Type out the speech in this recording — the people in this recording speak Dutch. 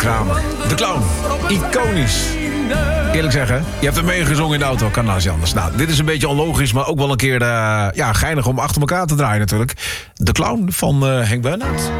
Kramer. De Clown. Iconisch. Eerlijk zeggen, je hebt hem meegezongen in de auto. Kan naast je anders. Nou, dit is een beetje onlogisch, maar ook wel een keer geinig om achter elkaar te draaien natuurlijk. De Clown van Henk Bernhard.